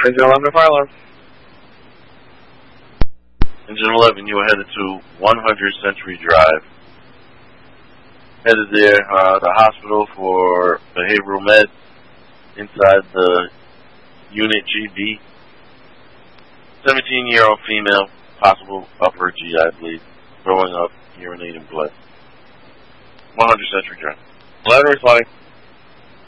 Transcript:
Engine 11 to fire alarm. Engine 11, you are headed to 100 Century Drive. Headed there, the hospital for behavioral med inside the Unit GB. 17-year-old female, possible upper GI bleed, throwing up, urinating blood. 100 Century Drive. 11 responding.